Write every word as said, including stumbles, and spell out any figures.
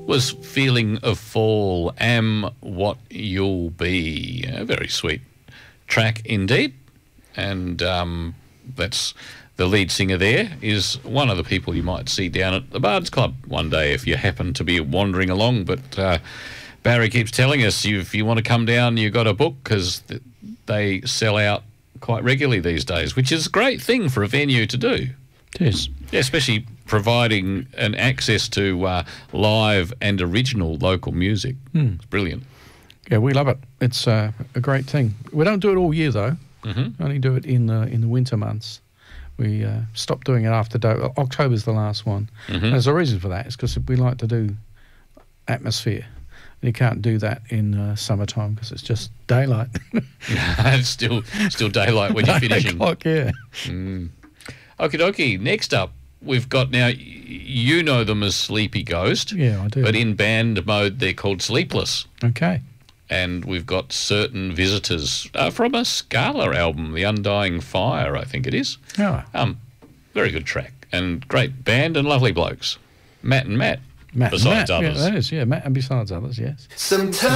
was Feeling of Fall, Am What You'll Be. A very sweet track indeed. And um, that's the lead singer there is one of the people you might see down at the Bards Club one day if you happen to be wandering along. But uh, Barry keeps telling us you, if you want to come down, you've got to book because th- they sell out quite regularly these days, which is a great thing for a venue to do. It is. Yeah, especially providing an access to uh, live and original local music. Mm. It's brilliant. Yeah, we love it. It's uh, a great thing. We don't do it all year, though. Mm-hmm. Only do it in the, in the winter months. We uh, stopped doing it after do- October's the last one. Mm-hmm. And there's a reason for that. It's because we like to do atmosphere. And you can't do that in uh, summertime because it's just daylight. It's still still daylight when you're finishing. O'clock, yeah. Mm. Okie dokie. Next up, we've got now, y- you know them as Sleepy Ghost. Yeah, I do. But in band mode, they're called Sleepless. Okay. And we've got Certain Visitors uh, from a Scala album, The Undying Fire, I think it is. Oh. Um, very good track and great band and lovely blokes. Matt and Matt, Matt besides and Matt. others. Yeah, that is, yeah. Matt and besides others, yes. Sometimes